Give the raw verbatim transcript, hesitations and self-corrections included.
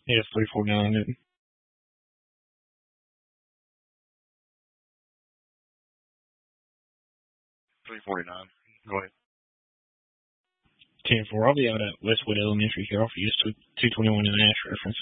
Yeah, it's three forty-nine. three forty-nine. Go ahead. ten four. I'll be out at Westwood Elementary here. I'll use two twenty-one in Ash reference.